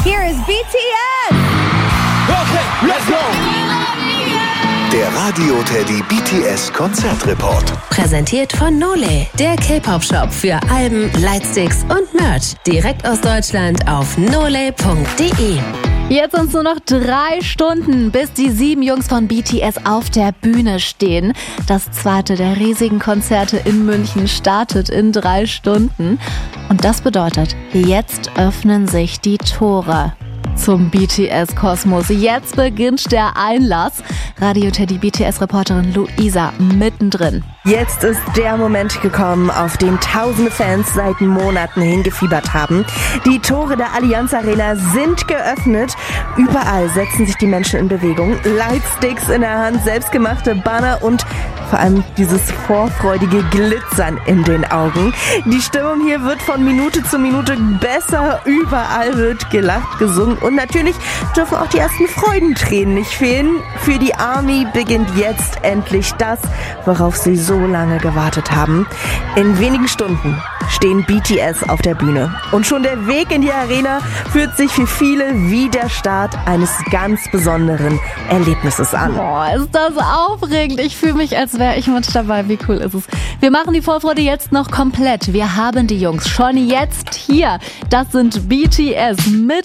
Here is BTS! Okay, let's go! Der Radio Teddy BTS Konzertreport. Präsentiert von Nole, der K-Pop-Shop für Alben, Lightsticks und Merch. Direkt aus Deutschland auf nole.de. Jetzt sind es nur noch 3 Stunden, bis die 7 Jungs von BTS auf der Bühne stehen. Das zweite der riesigen Konzerte in München startet in 3 Stunden. Und das bedeutet, jetzt öffnen sich die Tore zum BTS-Kosmos. Jetzt beginnt der Einlass. Radio Teddy BTS-Reporterin Luisa mittendrin. Jetzt ist der Moment gekommen, auf den tausende Fans seit Monaten hingefiebert haben. Die Tore der Allianz Arena sind geöffnet. Überall setzen sich die Menschen in Bewegung. Lightsticks in der Hand, selbstgemachte Banner und vor allem dieses vorfreudige Glitzern in den Augen. Die Stimmung hier wird von Minute zu Minute besser. Überall wird gelacht, gesungen und natürlich dürfen auch die ersten Freudentränen nicht fehlen. Für die ARMY beginnt jetzt endlich das, worauf sie so lange gewartet haben. In wenigen Stunden stehen BTS auf der Bühne. Und schon der Weg in die Arena fühlt sich für viele wie der Start eines ganz besonderen Erlebnisses an. Boah, ist das aufregend. Ich fühle mich, als wäre ich mit dabei. Wie cool ist es? Wir machen die Vorfreude jetzt noch komplett. Wir haben die Jungs schon jetzt hier. Das sind BTS mit